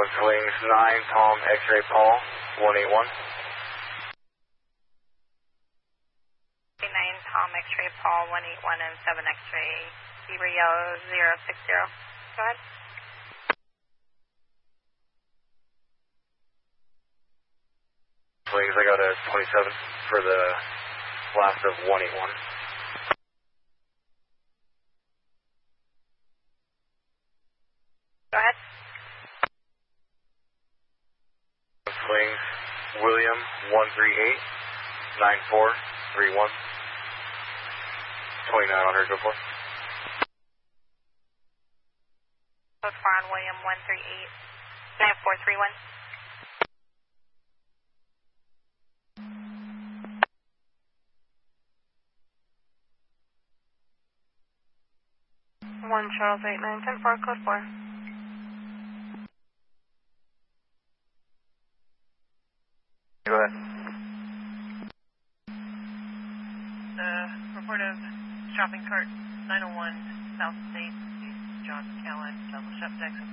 Swings 9 Tom X-ray Paul 181. 9 Tom X-ray Paul 181 and 7 X-ray Zebra Yellow 060. Go ahead. Swings, I got a 27 for the last of 181. Go ahead. Swings William 138 9431. 29 on her, go for it. Code 4 on William 138 9431. One Charles 8910 code 4. Go ahead. Report of shopping cart 901 South State, John Callan, Double Shep Dex.